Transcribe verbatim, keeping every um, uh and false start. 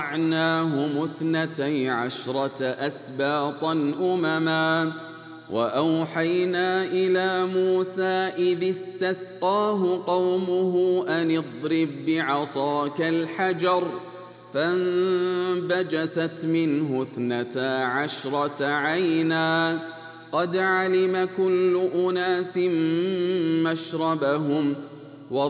وَجَعَلْنَاهُمُ اثْنَتَيْ عَشْرَةَ أَسْبَاطًا أُمَمًا وَأَوْحَيْنَا إِلَى مُوسَىٰ إِذِ اسْتَسْقَاهُ قَوْمُهُ أَنِ اضْرِب بِّعَصَاكَ الْحَجَرَ فَانبَجَسَتْ مِنْهُ اثْنَتَا عَشْرَةَ عَيْنًا قَدْ عَلِمَ كُلُّ أُنَاسٍ مَّشْرَبَهُمْ